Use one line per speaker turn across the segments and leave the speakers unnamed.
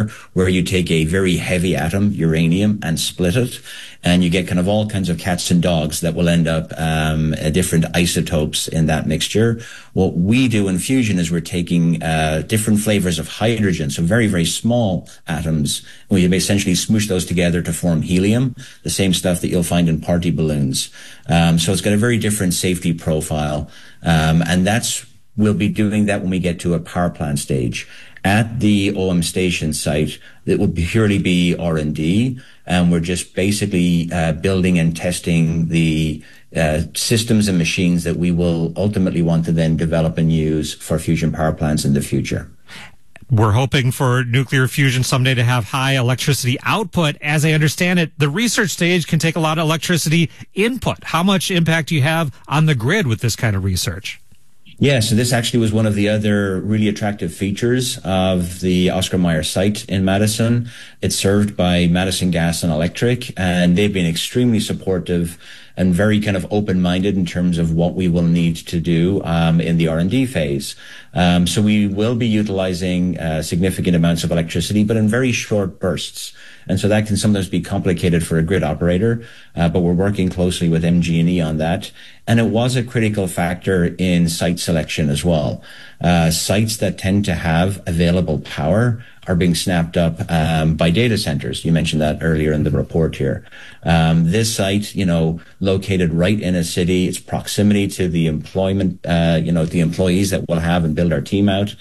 where you take a very heavy atom, uranium, and split it, and you get kind of all kinds of cats and dogs that will end up different isotopes in that mixture. What we do in fusion is we're taking different flavors of hydrogen, so very, very small atoms, and we essentially smoosh those together to form helium, the same stuff that you'll find in party balloons. So it's got a very different safety profile, and we'll be doing that when we get to a power plant stage. At the OM Station site, it will purely be R&D, and we're just basically building and testing the systems and machines that we will ultimately want to then develop and use for fusion power plants in the future.
We're hoping for nuclear fusion someday to have high electricity output. As I understand it, the research stage can take a lot of electricity input. How much impact do you have on the grid with this kind of research?
Yeah, so this actually was one of the other really attractive features of the Oscar Mayer site in Madison. It's served by Madison Gas and Electric, and they've been extremely supportive and very kind of open-minded in terms of what we will need to do in the R&D phase. So we will be utilizing significant amounts of electricity, but in very short bursts. And so that can sometimes be complicated for a grid operator, but we're working closely with MG&E on that. And it was a critical factor in site selection as well. Sites that tend to have available power are being snapped up by data centers. You mentioned that earlier in the report here. This site, located right in a city, its proximity to the employment, the employees that we'll have and build our team out.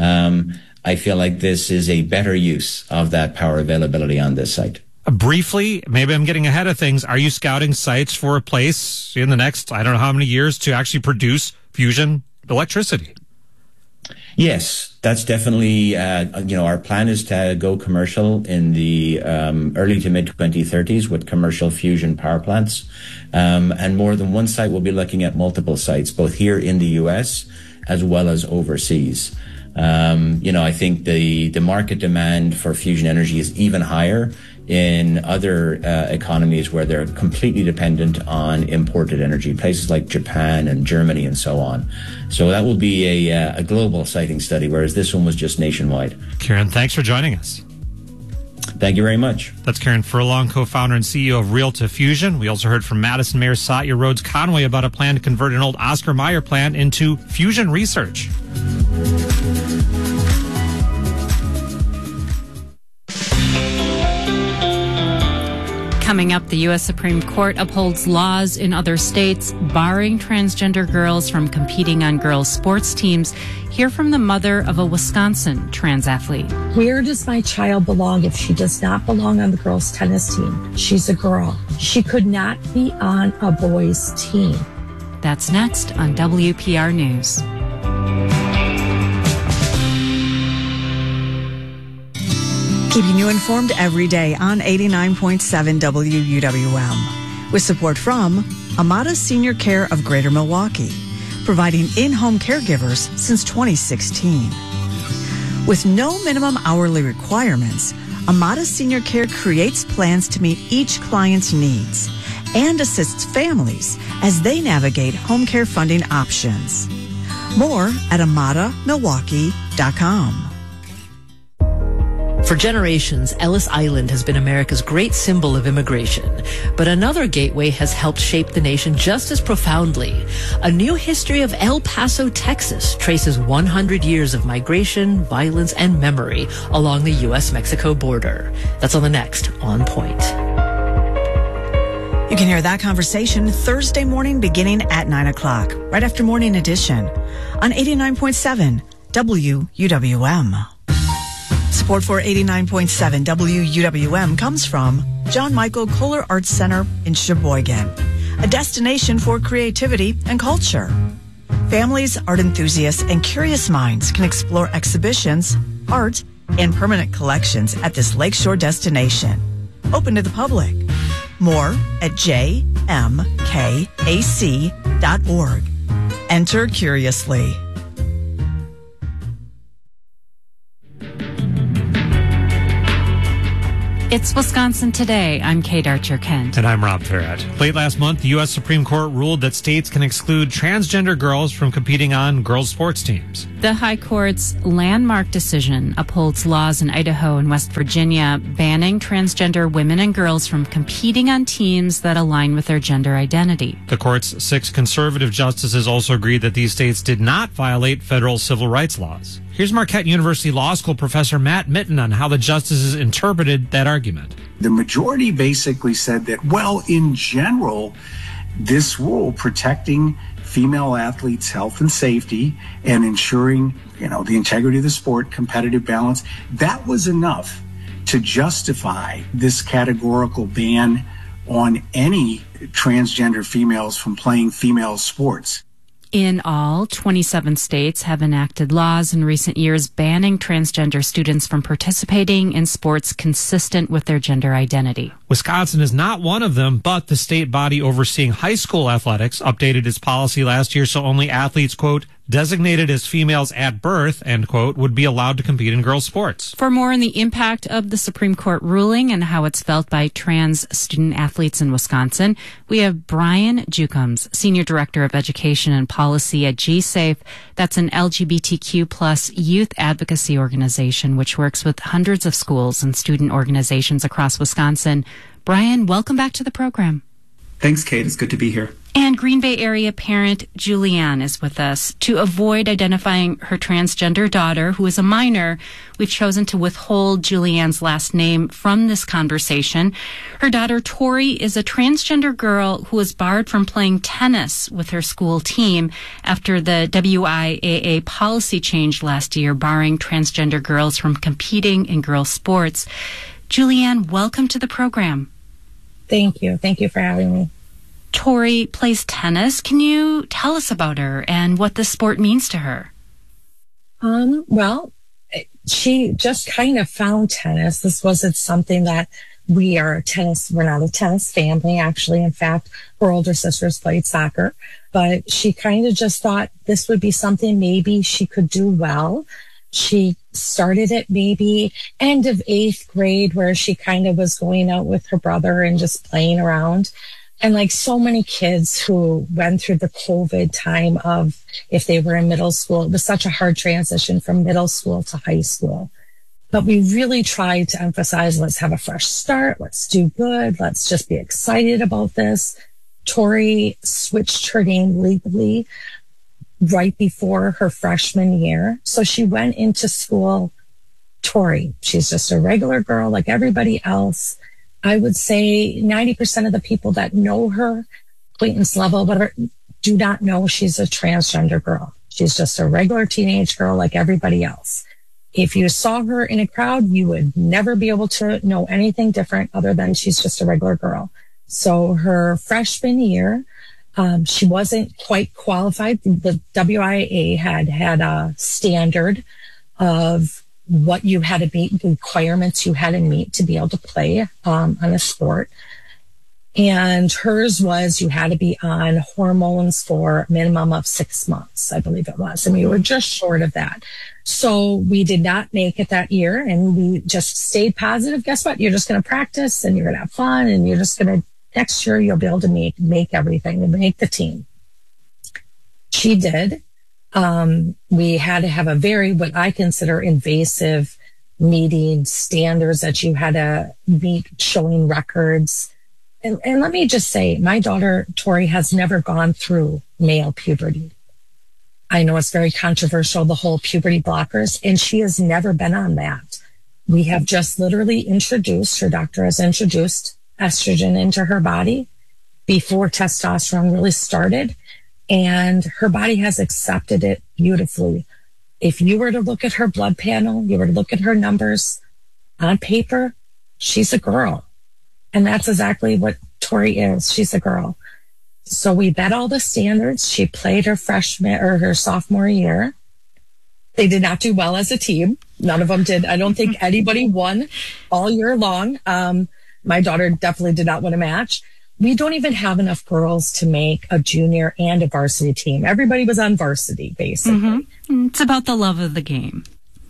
I feel like this is a better use of that power availability on this site.
Briefly, maybe I'm getting ahead of things. Are you scouting sites for a place in the next, I don't know how many years, to actually produce fusion electricity?
Yes, that's definitely, our plan is to go commercial in the early to mid 2030s with commercial fusion power plants. And more than one site, we'll be looking at multiple sites, both here in the US as well as overseas. I think the market demand for fusion energy is even higher in other economies where they're completely dependent on imported energy, places like Japan and Germany and so on. So that will be a global siting study, whereas this one was just nationwide.
Kieran, thanks for joining us.
Thank you very much.
That's Kieran Furlong, co-founder and CEO of Real2Fusion. We also heard from Madison Mayor Satya Rhodes Conway about a plan to convert an old Oscar Mayer plant into fusion research.
Coming up, the U.S. Supreme Court upholds laws in other states barring transgender girls from competing on girls' sports teams. Hear from the mother of a Wisconsin trans athlete.
Where does my child belong if she does not belong on the girls' tennis team? She's a girl. She could not be on a boys' team.
That's next on WPR News.
Keeping you informed every day on 89.7 WUWM. With support from Amada Senior Care of Greater Milwaukee, providing in-home caregivers since 2016. With no minimum hourly requirements, Amada Senior Care creates plans to meet each client's needs and assists families as they navigate home care funding options. More at AmadaMilwaukee.com.
For generations, Ellis Island has been America's great symbol of immigration. But another gateway has helped shape the nation just as profoundly. A new history of El Paso, Texas traces 100 years of migration, violence, and memory along the U.S.-Mexico border. That's on the next On Point.
You can hear that conversation Thursday morning beginning at 9 o'clock, right after Morning Edition, on 89.7 WUWM. Support for 89.7 WUWM comes from John Michael Kohler Arts Center in Sheboygan, a destination for creativity and culture. Families, art enthusiasts, and curious minds can explore exhibitions, art, and permanent collections at this lakeshore destination. Open to the public. More at jmkac.org. Enter curiously.
It's Wisconsin Today. I'm Kate Archer-Kent.
And I'm Rob Farrett. Late last month, the U.S. Supreme Court ruled that states can exclude transgender girls from competing on girls' sports teams.
The High Court's landmark decision upholds laws in Idaho and West Virginia banning transgender women and girls from competing on teams that align with their gender identity.
The court's 6 conservative justices also agreed that these states did not violate federal civil rights laws. Here's Marquette University Law School professor Matt Mitten on how the justices interpreted that argument.
The majority basically said that, well, in general, this rule protecting female athletes' health and safety and ensuring, the integrity of the sport, competitive balance, that was enough to justify this categorical ban on any transgender females from playing female sports.
In all, 27 states have enacted laws in recent years banning transgender students from participating in sports consistent with their gender identity.
Wisconsin is not one of them, but the state body overseeing high school athletics updated its policy last year so only athletes, quote, designated as females at birth, end quote, would be allowed to compete in girls' sports.
For more on the impact of the Supreme Court ruling and how it's felt by trans student athletes in Wisconsin, we have Brian Jukums, Senior Director of Education and Policy at GSAFE. That's an LGBTQ plus youth advocacy organization which works with hundreds of schools and student organizations across Wisconsin. Brian, welcome back to the program.
Thanks, Kate. It's good to be here.
And Green Bay area parent Julianne is with us. To avoid identifying her transgender daughter, who is a minor, we've chosen to withhold Julianne's last name from this conversation. Her daughter Tori is a transgender girl who was barred from playing tennis with her school team after the WIAA policy changed last year, barring transgender girls from competing in girls' sports. Julianne, welcome to the program.
Thank you. Thank you for having me.
Tori plays tennis. Can you tell us about her and what this sport means to her?
Well, she just kind of found tennis. This wasn't something that we're not a tennis family, actually. In fact, her older sisters played soccer, but she kind of just thought this would be something maybe she could do well. She started it maybe end of 8th grade, where she kind of was going out with her brother and just playing around. And like so many kids who went through the COVID time of, if they were in middle school, it was such a hard transition from middle school to high school. But we really tried to emphasize, let's have a fresh start. Let's do good. Let's just be excited about this. Tori switched her name legally right before her freshman year. So she went into school Tori. She's just a regular girl like everybody else. I would say 90% of the people that know her, acquaintance level, whatever, do not know she's a transgender girl. She's just a regular teenage girl like everybody else. If you saw her in a crowd, you would never be able to know anything different other than she's just a regular girl. So her freshman year, she wasn't quite qualified. The WIA had a standard of what you had to meet, the requirements you had to meet to be able to play on a sport. And hers was you had to be on hormones for a minimum of 6 months, I believe it was. And we were just short of that. So we did not make it that year, and we just stayed positive. Guess what? You're just going to practice and you're going to have fun, and you're just going to, next year you'll be able to make everything and make the team. She did. We had to have a very, what I consider invasive meeting standards that you had to meet, showing records. And let me just say, my daughter, Tori, has never gone through male puberty. I know it's very controversial, the whole puberty blockers, and she has never been on that. We have just literally introduced, her doctor has introduced estrogen into her body before testosterone really started. And her body has accepted it beautifully. If you were to look at her blood panel, you were to look at her numbers on paper, she's a girl. And that's exactly what Tori is. She's a girl. So we met all the standards. She played her freshman or her sophomore year. They did not do well as a team. None of them did. I don't think anybody won all year long. My daughter definitely did not win a match. We don't even have enough girls to make a junior and a varsity team. Everybody was on varsity, basically.
Mm-hmm. It's about the love of the game.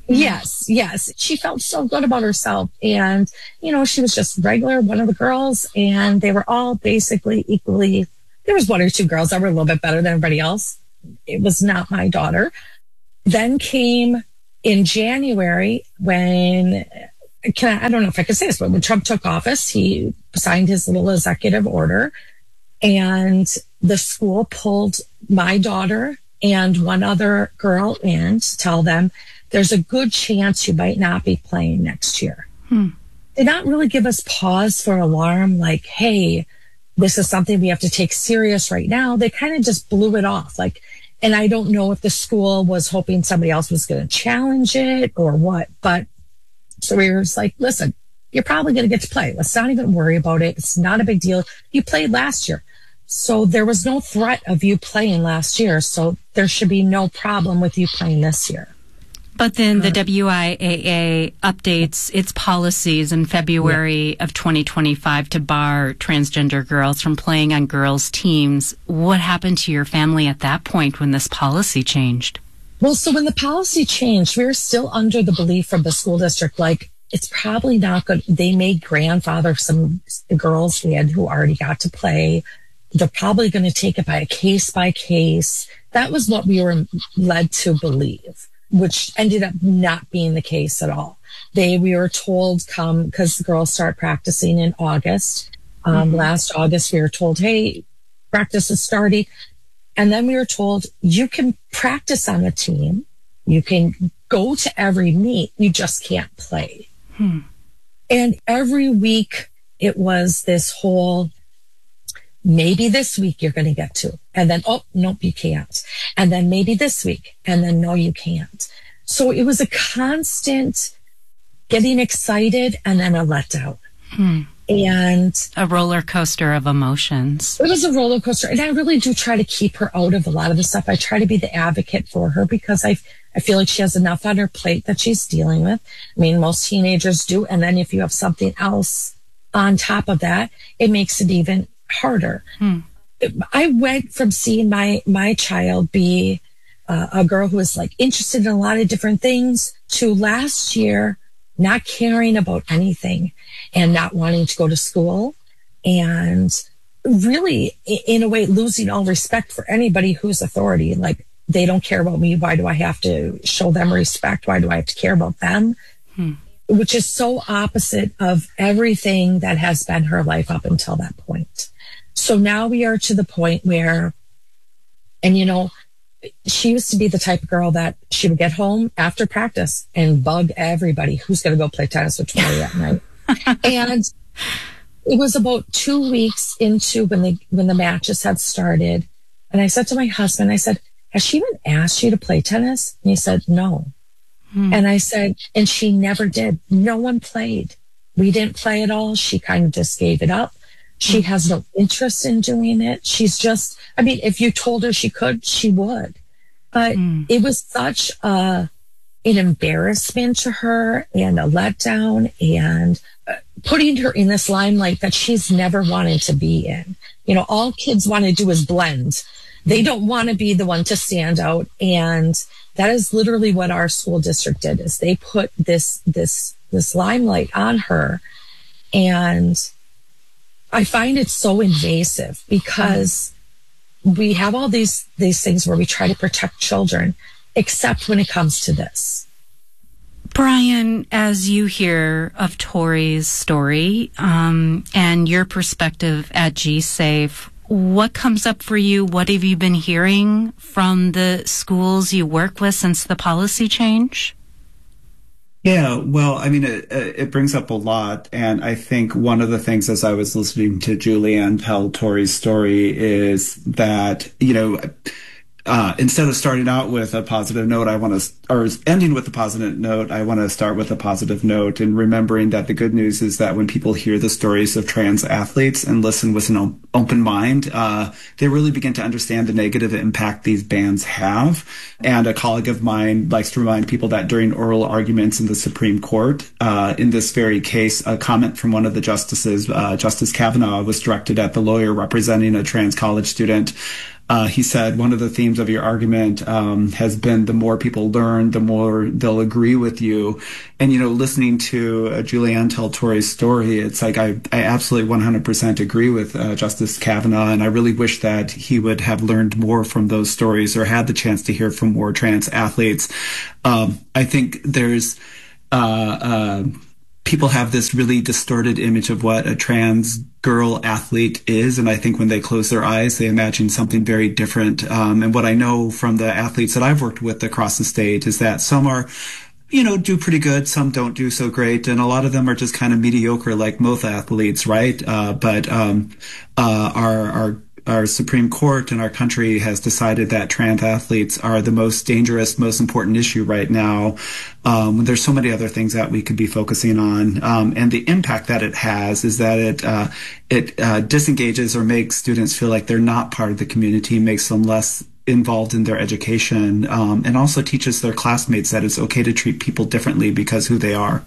Yes. She felt so good about herself. And, she was just regular, one of the girls, and they were all basically equally. There was one or two girls that were a little bit better than everybody else. It was not my daughter. Then came in January when, I don't know if I can say this, but when Trump took office, he signed his little executive order, and the school pulled my daughter and one other girl in to tell them there's a good chance you might not be playing next year. Did not really give us pause for alarm, like, hey, this is something we have to take serious right now. They kind of just blew it off. And I don't know if the school was hoping somebody else was going to challenge it or what, but so we were just like, listen, you're probably going to get to play. Let's not even worry about it. It's not a big deal. You played last year. So there was no threat of you playing last year. So there should be no problem with you playing this year.
But then the WIAA updates its policies in February of 2025 to bar transgender girls from playing on girls' teams. What happened to your family at that point when this policy changed?
Well, so when the policy changed, we were still under the belief from the school district, it's probably not good. They may grandfather some girls in who already got to play. They're probably going to take it by case. That was what we were led to believe, which ended up not being the case at all. We were told because the girls start practicing in August. Last August, we were told, hey, practice is starting. And then we were told, you can practice on a team. You can go to every meet. You just can't play. And every week it was this whole, maybe this week you're going to get to. And then, oh, nope, you can't. And then maybe this week. And then, no, you can't. So it was a constant getting excited and then a letdown. And
a roller coaster of emotions.
It was a roller coaster. And I really do try to keep her out of a lot of the stuff. I try to be the advocate for her because I feel like she has enough on her plate that she's dealing with. I mean, most teenagers do. And then if you have something else on top of that, it makes it even harder. I went from seeing my child be a girl who was interested in a lot of different things to last year not caring about anything and not wanting to go to school and really, in a way, losing all respect for anybody who's authority. They don't care about me. Why do I have to show them respect? Why do I have to care about them? Which is so opposite of everything that has been her life up until that point. So now we are to the point where, and she used to be the type of girl that she would get home after practice and bug everybody who's going to go play tennis with Tori that night. And it was about 2 weeks into when the matches had started. And I said to my husband, I said, has she even asked you to play tennis? And he said, no. And I said, and she never did. No one played. We didn't play at all. She kind of just gave it up. She has no interest in doing it. She's just, if you told her she could, she would. But it was such an embarrassment to her and a letdown and putting her in this limelight that she's never wanted to be in. All kids want to do is blend. They don't want to be the one to stand out. And that is literally what our school district did, is they put this limelight on her. And I find it so invasive because we have all these things where we try to protect children, except when it comes to this.
Brian, as you hear of Tori's story and your perspective at GSafe, what comes up for you? What have you been hearing from the schools you work with since the policy change?
Yeah, well, it brings up a lot. And I think one of the things as I was listening to Julianne tell Tori's story is that, instead of starting out with a positive note, or ending with a positive note, I want to start with a positive note and remembering that the good news is that when people hear the stories of trans athletes and listen with an open mind, they really begin to understand the negative impact these bans have. And a colleague of mine likes to remind people that during oral arguments in the Supreme Court, in this very case, a comment from one of the justices, Justice Kavanaugh, was directed at the lawyer representing a trans college student, He said one of the themes of your argument has been the more people learn, the more they'll agree with you. And, listening to Julianne tell Tori's story, it's like I absolutely 100% agree with Justice Kavanaugh, and I really wish that he would have learned more from those stories or had the chance to hear from more trans athletes. I think there's people have this really distorted image of what a trans girl athlete is. And I think when they close their eyes, they imagine something very different. And what I know from the athletes that I've worked with across the state is that some are, do pretty good. Some don't do so great. And a lot of them are just kind of mediocre, like most athletes, right? But our Supreme Court and our country has decided that trans athletes are the most dangerous, most important issue right now. There's so many other things that we could be focusing on. And the impact that it has is that it disengages or makes students feel like they're not part of the community, makes them less involved in their education, and also teaches their classmates that it's okay to treat people differently because who they are.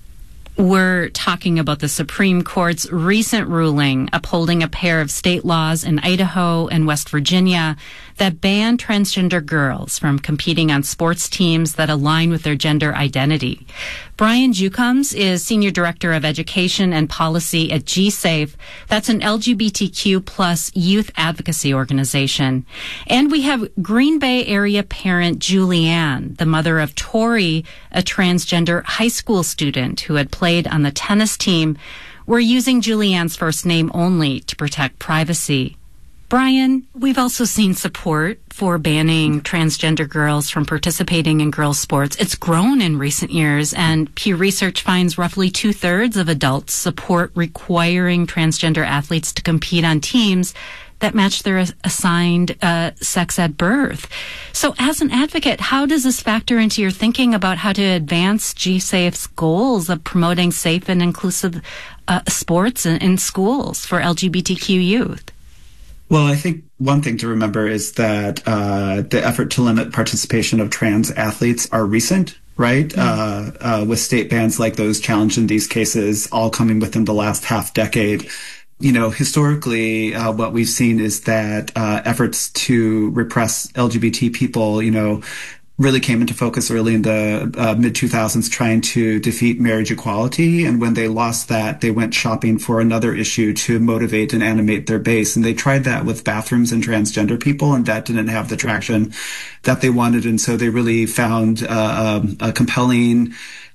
We're talking about the Supreme Court's recent ruling upholding a pair of state laws in Idaho and West Virginia that ban transgender girls from competing on sports teams that align with their gender identity. Brian Jukums is Senior Director of Education and Policy at GSAFE. That's an LGBTQ plus youth advocacy organization. And we have Green Bay area parent Julianne, the mother of Tori, a transgender high school student who had played on the tennis team. We're using Julianne's first name only to protect privacy. Brian, we've also seen support for banning transgender girls from participating in girls' sports. It's grown in recent years, and Pew Research finds roughly 2/3 of adults support requiring transgender athletes to compete on teams that match their assigned sex at birth. So as an advocate, how does this factor into your thinking about how to advance GSAFE's goals of promoting safe and inclusive sports in schools for LGBTQ youth?
Well, I think one thing to remember is that the effort to limit participation of trans athletes are recent, right? Mm-hmm. With state bans like those challenged in these cases all coming within the last half decade. Historically, what we've seen is that efforts to repress LGBT people, really came into focus early in the mid-2000s trying to defeat marriage equality. And when they lost that, they went shopping for another issue to motivate and animate their base. And they tried that with bathrooms and transgender people, and that didn't have the traction that they wanted. And so they really found a compelling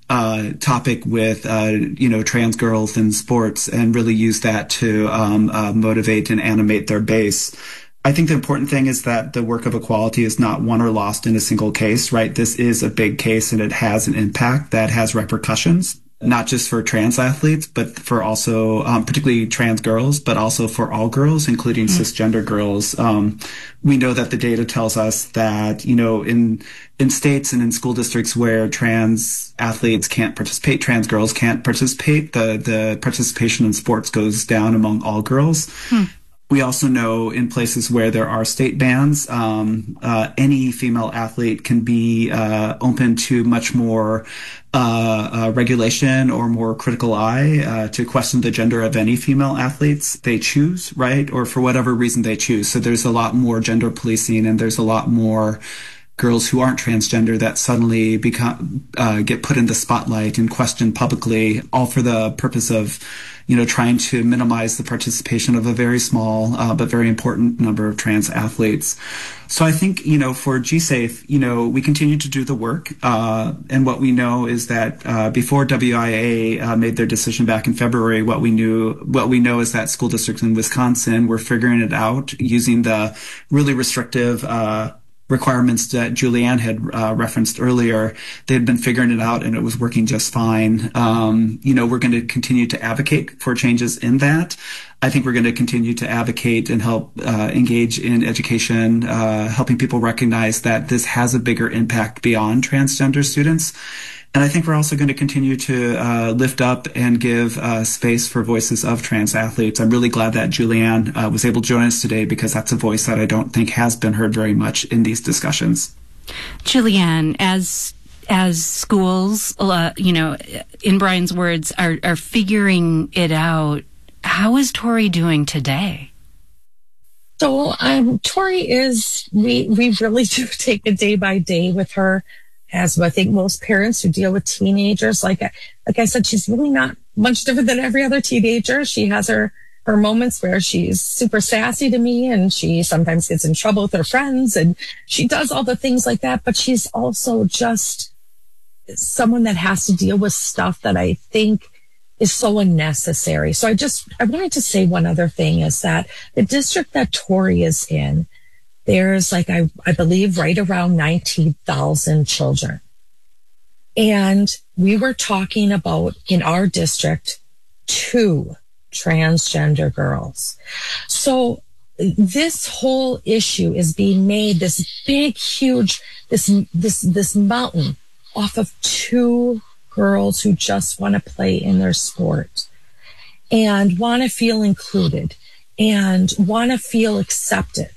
topic with, trans girls in sports and really used that to motivate and animate their base. I think the important thing is that the work of equality is not won or lost in a single case, right? This is a big case and it has an impact that has repercussions, not just for trans athletes, but for also, particularly trans girls, but also for all girls, including cisgender girls. We know that the data tells us that, in states and in school districts where trans athletes can't participate, trans girls can't participate, the participation in sports goes down among all girls. We also know in places where there are state bans, any female athlete can be open to much more regulation or more critical eye to question the gender of any female athletes they choose, right? Or for whatever reason they choose. So there's a lot more gender policing, and there's a lot more girls who aren't transgender that suddenly get put in the spotlight and questioned publicly, all for the purpose of trying to minimize the participation of a very small but very important number of trans athletes. So I think, for GSAFE, we continue to do the work. And what we know is that before WIA made their decision back in February, what we know is that school districts in Wisconsin were figuring it out using the really restrictive requirements that Julianne had referenced earlier. They had been figuring it out and it was working just fine. We're going to continue to advocate for changes in that. I think we're going to continue to advocate and help engage in education, helping people recognize that this has a bigger impact beyond transgender students. And I think we're also going to continue to lift up and give space for voices of trans athletes. I'm really glad that Julianne was able to join us today, because that's a voice that I don't think has been heard very much in these discussions.
Julianne, as schools, in Brian's words, are figuring it out, how is Tori doing today?
So Tori is, we really do take it day by day with her, as I think most parents who deal with teenagers. Like I said, she's really not much different than every other teenager. She has her moments where she's super sassy to me, and she sometimes gets in trouble with her friends, and she does all the things like that. But she's also just someone that has to deal with stuff that I think is so unnecessary. So I wanted to say one other thing is that the district that Tori is in, there's like, I believe right around 19,000 children. And we were talking about in our district, 2 transgender girls. So this whole issue is being made this big, huge, this mountain off of 2 girls who just want to play in their sport and want to feel included and want to feel accepted.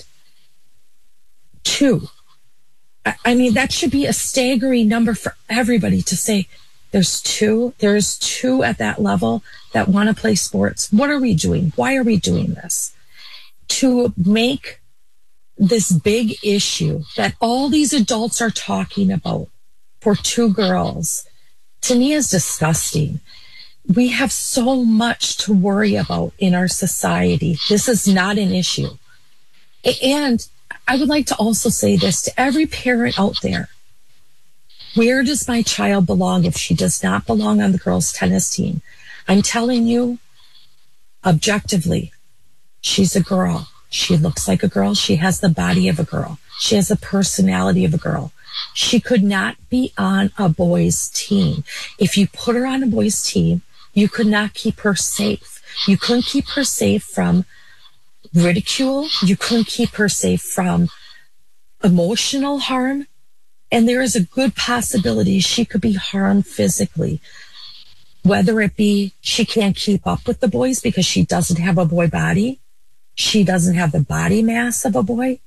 2. I mean, that should be a staggering number for everybody to say there's 2 at that level that want to play sports. What are we doing? Why are we doing this? To make this big issue that all these adults are talking about for 2 girls, to me, is disgusting. We have so much to worry about in our society. This is not an issue. And I would like to also say this to every parent out there. Where does my child belong if she does not belong on the girls' tennis team? I'm telling you, objectively, she's a girl. She looks like a girl. She has the body of a girl. She has the personality of a girl. She could not be on a boys' team. If you put her on a boys' team, you could not keep her safe. You couldn't keep her safe from ridicule. You couldn't keep her safe from emotional harm. And there is a good possibility she could be harmed physically, whether it be she can't keep up with the boys because she doesn't have a boy body. She doesn't have the body mass of a boy.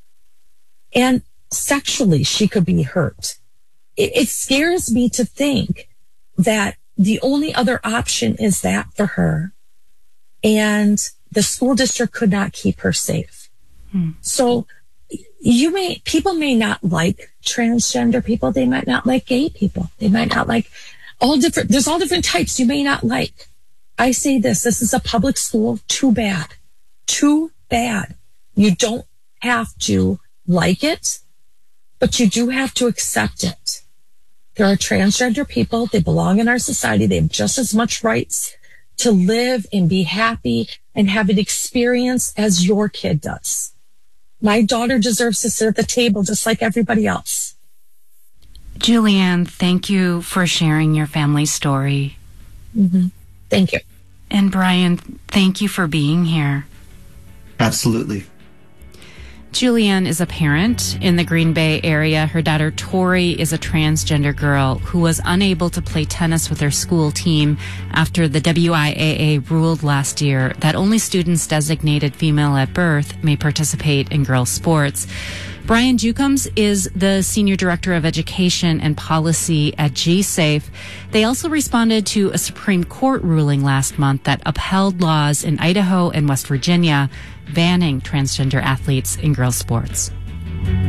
And sexually, she could be hurt. It scares me to think that the only other option is that for her. And the school district could not keep her safe. So people may not like transgender people. They might not like gay people. They might not like there's all different types you may not like. I say this is a public school. Too bad. Too bad. You don't have to like it, but you do have to accept it. There are transgender people. They belong in our society. They have just as much rights to live and be happy and have an experience as your kid does. My daughter deserves to sit at the table just like everybody else.
Julianne, thank you for sharing your family story.
Mm-hmm. Thank you.
And Brian, thank you for being here.
Absolutely.
Julianne is a parent in the Green Bay area. Her daughter Tori is a transgender girl who was unable to play tennis with her school team after the WIAA ruled last year that only students designated female at birth may participate in girls' sports. Brian Jukums is the Senior Director of Education and Policy at GSAFE. They also responded to a Supreme Court ruling last month that upheld laws in Idaho and West Virginia banning transgender athletes in girls' sports.